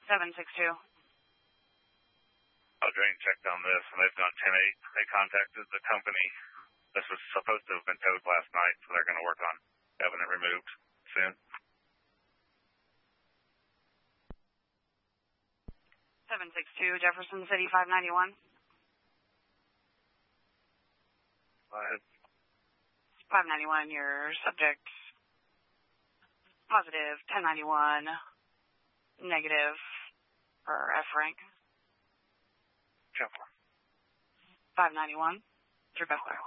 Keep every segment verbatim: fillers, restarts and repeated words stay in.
seven six two. A drain checked on this, and they've gone ten eight. They contacted the company. This was supposed to have been towed last night, so they're going to work on having it removed soon. seven six two, Jefferson City five ninety-one. Go ahead. five ninety-one, your subject positive, ten ninety-one, negative, for F rank. Jumper. five ninety-one, through Bethler.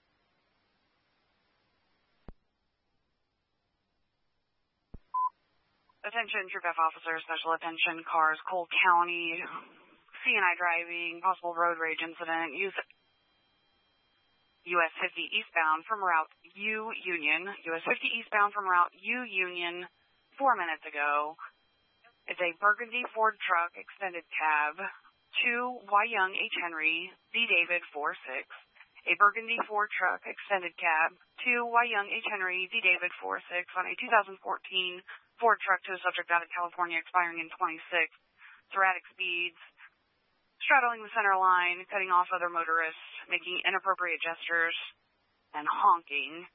Attention, Troop F officers, special attention, cars, Cole County, C N I driving, possible road rage incident, use U S fifty eastbound from route U Union, U S fifty eastbound from route U Union, four minutes ago. It's a burgundy Ford truck, extended cab, two Y Young H. Henry, D. David four six. A burgundy Ford truck, extended cab, two Y Young H. Henry, D. David four six on a two thousand fourteen Ford truck to a subject out of California expiring in twenty-six. Erratic speeds, straddling the center line, cutting off other motorists, making inappropriate gestures, and honking.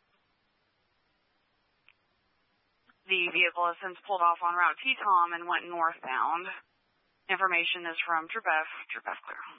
The vehicle has since pulled off on route T-Tom and went northbound. Information is from Troop F, Troop F clear.